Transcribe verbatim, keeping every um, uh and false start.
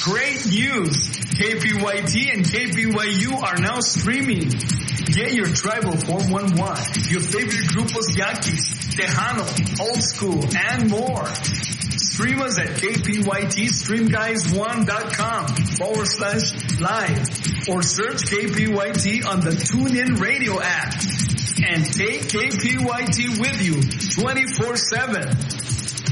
Great news! K P Y T and K P Y U are now streaming. Get your tribal four one one, your favorite grupos Yaquis, Tejano, Old School, and more. Stream us at kpytstreamguys1.com forward slash live or search K P Y T on the TuneIn Radio app. And take K P Y T with you twenty-four seven.